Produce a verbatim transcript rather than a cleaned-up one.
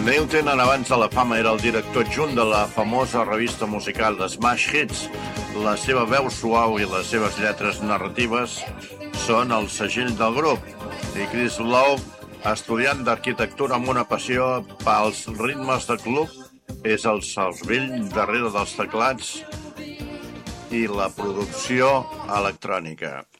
Neil Tennant, abans de la fama, era el director adjunt de la famosa revista musical Smash Hits. La seva veu suau i les seves lletres narratives són el segell del grup. I Chris Lowe, estudiant d'arquitectura amb una passió pels ritmes de club, és el cervell darrere dels teclats i la producció electrònica.